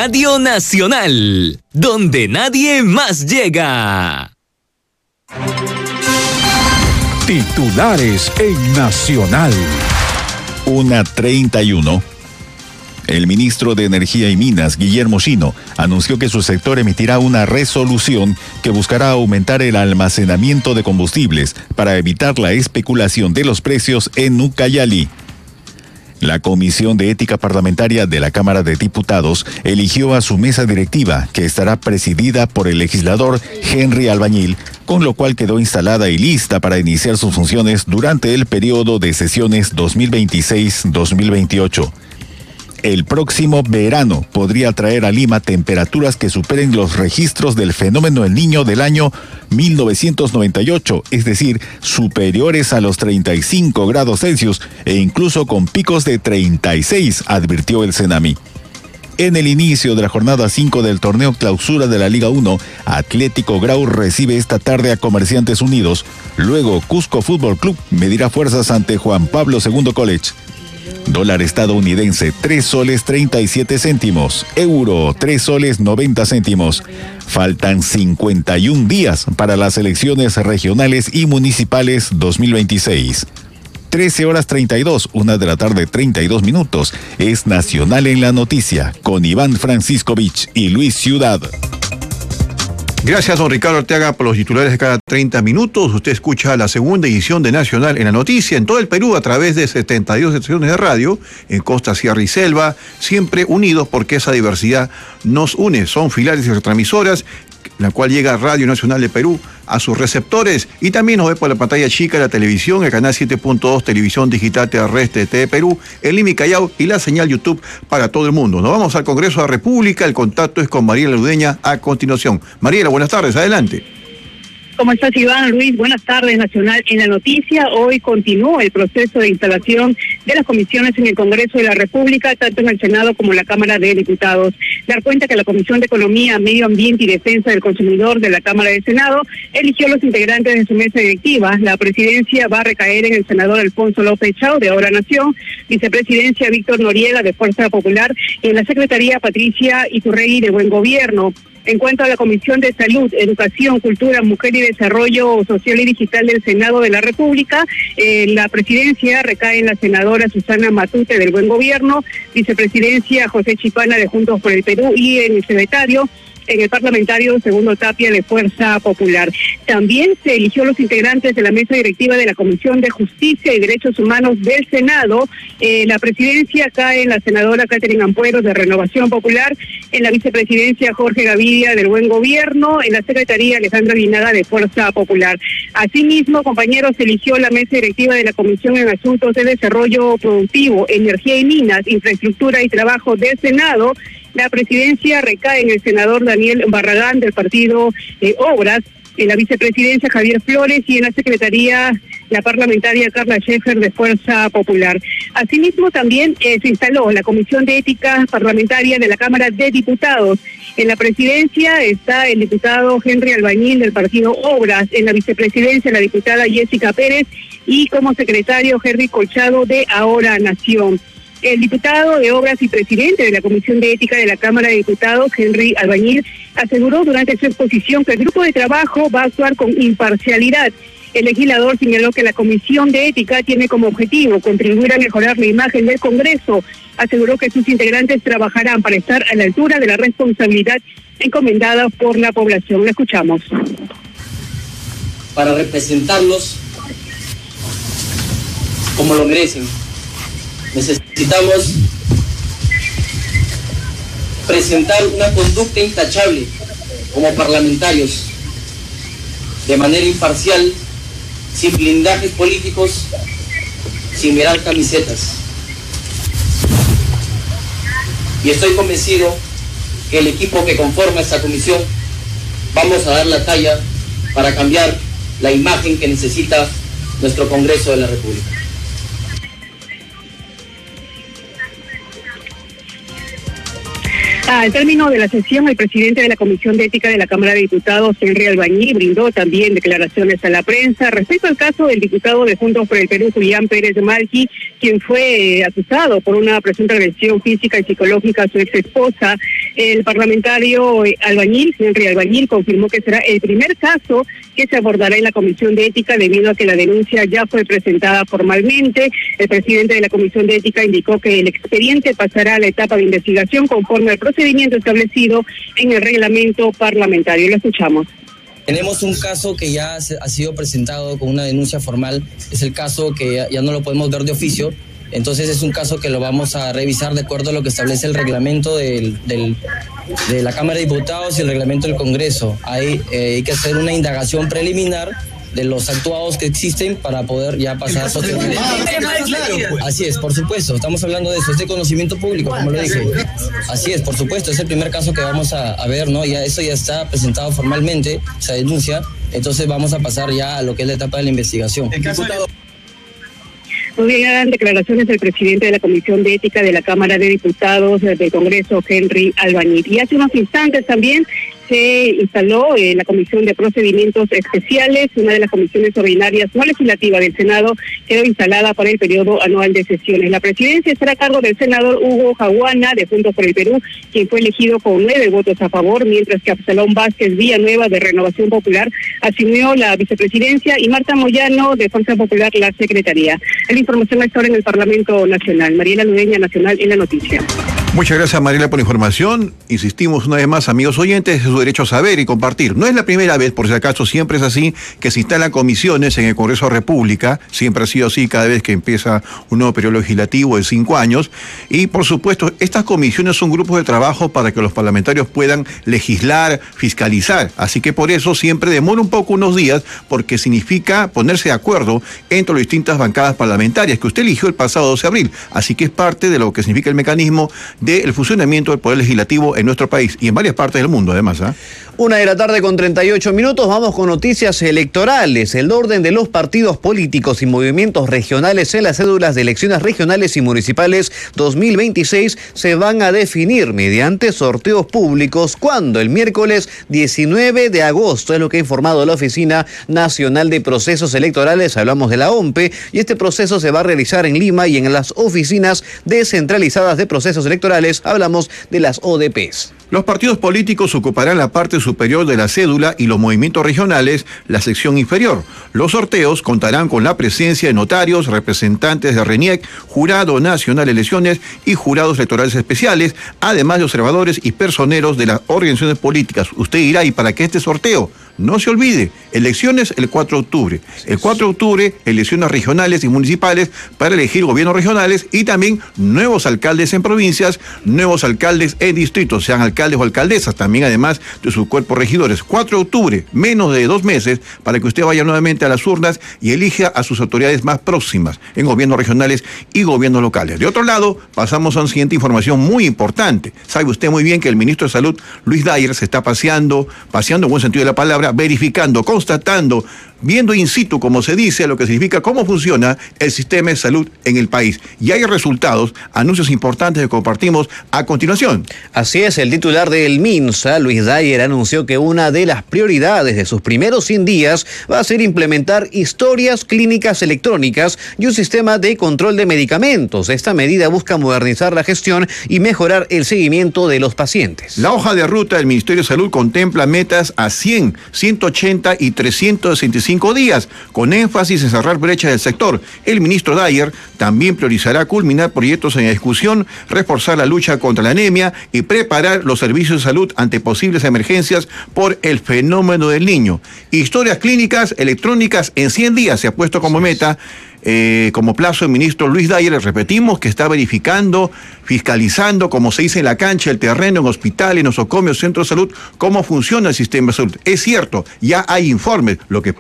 Radio Nacional, donde nadie más llega. Titulares en Nacional. 1:31. El ministro de Energía y Minas, Guillermo Shino, anunció que su sector emitirá una resolución que buscará aumentar el almacenamiento de combustibles para evitar la especulación de los precios en Ucayali. La Comisión de Ética Parlamentaria de la Cámara de Diputados eligió a su mesa directiva, que estará presidida por el legislador Henry Albañil, con lo cual quedó instalada y lista para iniciar sus funciones durante el periodo de sesiones 2026-2028. El próximo verano podría traer a Lima temperaturas que superen los registros del fenómeno El Niño del año 1998, es decir, superiores a los 35 grados Celsius e incluso con picos de 36, advirtió el Senami. En el inicio de la jornada 5 del torneo clausura de la Liga 1, Atlético Grau recibe esta tarde a Comerciantes Unidos. Luego, Cusco Fútbol Club medirá fuerzas ante Juan Pablo II College. Dólar estadounidense, 3 soles 37 céntimos. Euro, 3 soles 90 céntimos. Faltan 51 días para las elecciones regionales y municipales 2026. 13:32, 1:32. Es Nacional en la Noticia, con Iván Franciscovich y Luis Ciudad. Gracias, don Ricardo Arteaga, por los titulares de cada 30 minutos. Usted escucha la segunda edición de Nacional en la Noticia en todo el Perú a través de 72 estaciones de radio, en costa, sierra y selva, siempre unidos porque esa diversidad nos une. Son filiales y retransmisoras, la cual llega Radio Nacional de Perú a sus receptores y también nos ve por la pantalla chica de la televisión, el canal 7.2 Televisión Digital Terrestre TV Perú, el Lima y Callao y la señal YouTube para todo el mundo. Nos vamos al Congreso de la República, el contacto es con Mariela Ludeña a continuación. Mariela, buenas tardes, adelante. ¿Cómo estás, Iván? Luis, buenas tardes. Nacional en la Noticia. Hoy continúa el proceso de instalación de las comisiones en el Congreso de la República, tanto en el Senado como en la Cámara de Diputados. Dar cuenta que la Comisión de Economía, Medio Ambiente y Defensa del Consumidor de la Cámara de Senado eligió los integrantes de su mesa directiva. La presidencia va a recaer en el senador Alfonso López Chau, de Ahora Nación, vicepresidencia Víctor Noriega, de Fuerza Popular, y en la secretaría Patricia Iturregui, de Buen Gobierno. En cuanto a la Comisión de Salud, Educación, Cultura, Mujer y Desarrollo Social y Digital del Senado de la República, la presidencia recae en la senadora Susana Matute, del Buen Gobierno, vicepresidencia José Chipana, de Juntos por el Perú, y en el secretario, en el parlamentario Segundo Tapia, de Fuerza Popular. También se eligió los integrantes de la mesa directiva de la Comisión de Justicia y Derechos Humanos del Senado. La presidencia cae en la senadora Catherine Ampuero, de Renovación Popular, en la vicepresidencia Jorge Gaviria, del Buen Gobierno, en la secretaría Alejandra Guinaga, de Fuerza Popular. Asimismo, compañeros, se eligió la mesa directiva de la Comisión en Asuntos de Desarrollo Productivo, Energía y Minas, Infraestructura y Trabajo del Senado. La presidencia recae en el senador Daniel Barragán, del partido Obras, en la vicepresidencia Javier Flores y en la secretaría la parlamentaria Carla Schaeffer, de Fuerza Popular. Asimismo, también se instaló la Comisión de Ética Parlamentaria de la Cámara de Diputados. En la presidencia está el diputado Henry Albañil, del partido Obras, en la vicepresidencia la diputada Jessica Pérez y como secretario Henry Colchado, de Ahora Nación. El diputado de Obras y presidente de la Comisión de Ética de la Cámara de Diputados, Henry Albañil, aseguró durante su exposición que el grupo de trabajo va a actuar con imparcialidad. El legislador señaló que la Comisión de Ética tiene como objetivo contribuir a mejorar la imagen del Congreso. Aseguró que sus integrantes trabajarán para estar a la altura de la responsabilidad encomendada por la población. Lo escuchamos. Para representarlos como lo merecen. Necesitamos presentar una conducta intachable como parlamentarios, de manera imparcial, sin blindajes políticos, sin mirar camisetas. Y estoy convencido que el equipo que conforma esta comisión vamos a dar la talla para cambiar la imagen que necesita nuestro Congreso de la República. Al término de la sesión, el presidente de la Comisión de Ética de la Cámara de Diputados, Henry Albañil, brindó también declaraciones a la prensa respecto al caso del diputado de Juntos por el Perú, Julián Pérez de Malqui, quien fue acusado por una presunta agresión física y psicológica a su ex esposa. El parlamentario Henry Albañil, confirmó que será el primer caso que se abordará en la Comisión de Ética debido a que la denuncia ya fue presentada formalmente. El presidente de la Comisión de Ética indicó que el expediente pasará a la etapa de investigación conforme al procedimiento establecido en el reglamento parlamentario. Lo escuchamos. Tenemos un caso que ya ha sido presentado con una denuncia formal, es el caso que ya no lo podemos ver de oficio, entonces es un caso que lo vamos a revisar de acuerdo a lo que establece el reglamento de la Cámara de Diputados y el reglamento del Congreso. Hay que hacer una indagación preliminar de los actuados que existen para poder ya pasar posteriormente. Así es, por supuesto, estamos hablando de eso, es de conocimiento público, como lo dije. Así es, por supuesto, es el primer caso que vamos a ver, ¿no? Ya eso ya está presentado formalmente, esa denuncia, entonces vamos a pasar ya a lo que es la etapa de la investigación. Muy bien, eran declaraciones del presidente de la Comisión de Ética de la Cámara de Diputados del Congreso, Henry Albañil. Y hace unos instantes también se instaló la Comisión de Procedimientos Especiales, una de las comisiones ordinarias no legislativas del Senado, quedó instalada para el periodo anual de sesiones. La presidencia estará a cargo del senador Hugo Jaguana, de Juntos por el Perú, quien fue elegido con 9 votos a favor, mientras que Absalón Vázquez Villanueva, de Renovación Popular, asumió la vicepresidencia, y Marta Moyano, de Fuerza Popular, la secretaría. La información está ahora en el Parlamento Nacional. Mariela Ludeña, Nacional, en la noticia. Muchas gracias, Mariela, por la información. Insistimos una vez más, amigos oyentes, es su derecho a saber y compartir. No es la primera vez, por si acaso, siempre es así, que se instalan comisiones en el Congreso de la República. Siempre ha sido así cada vez que empieza un nuevo periodo legislativo de 5 años. Y, por supuesto, estas comisiones son grupos de trabajo para que los parlamentarios puedan legislar, fiscalizar. Así que por eso siempre demora un poco unos días, porque significa ponerse de acuerdo entre las distintas bancadas parlamentarias que usted eligió el pasado 12 de abril. Así que es parte de lo que significa el mecanismo del funcionamiento del Poder Legislativo en nuestro país y en varias partes del mundo, además. 1:38 p.m, vamos con noticias electorales. El orden de los partidos políticos y movimientos regionales en las cédulas de elecciones regionales y municipales 2026 se van a definir mediante sorteos públicos cuando el miércoles 19 de agosto, es lo que ha informado la Oficina Nacional de Procesos Electorales, hablamos de la OMPE, y este proceso se va a realizar en Lima y en las oficinas descentralizadas de procesos electorales, hablamos de las ODPs. Los partidos políticos ocuparán la parte superior de la cédula y los movimientos regionales la sección inferior. Los sorteos contarán con la presencia de notarios, representantes de RENIEC, Jurado Nacional de Elecciones y jurados electorales especiales, además de observadores y personeros de las organizaciones políticas. Usted dirá, ¿y para qué este sorteo? No se olvide, elecciones el 4 de octubre. El 4 de octubre, elecciones regionales y municipales para elegir gobiernos regionales y también nuevos alcaldes en provincias, nuevos alcaldes en distritos, sean alcaldes o alcaldesas, también además de sus cuerpos regidores. 4 de octubre, menos de 2 meses para que usted vaya nuevamente a las urnas y elija a sus autoridades más próximas en gobiernos regionales y gobiernos locales. De otro lado, pasamos a una siguiente información muy importante. Sabe usted muy bien que el ministro de Salud, Luis Dyer, se está paseando en buen sentido de la palabra, verificando, constatando, viendo in situ, como se dice, lo que significa cómo funciona el sistema de salud en el país. Y hay resultados, anuncios importantes que compartimos a continuación. Así es, el titular del MINSA, Luis Dyer, anunció que una de las prioridades de sus primeros 100 días va a ser implementar historias clínicas electrónicas y un sistema de control de medicamentos. Esta medida busca modernizar la gestión y mejorar el seguimiento de los pacientes. La hoja de ruta del Ministerio de Salud contempla metas a 100, 180 y 365 días, con énfasis en cerrar brechas del sector. El ministro Dyer también priorizará culminar proyectos en discusión, reforzar la lucha contra la anemia y preparar los servicios de salud ante posibles emergencias por el fenómeno del niño. Historias clínicas electrónicas en 100 días se ha puesto como meta. Como plazo, el ministro Luis Dyer, repetimos que está verificando, fiscalizando, como se dice en la cancha, el terreno, en hospitales, en nosocomios, centros de salud, cómo funciona el sistema de salud. Es cierto, ya hay informes, lo que pasa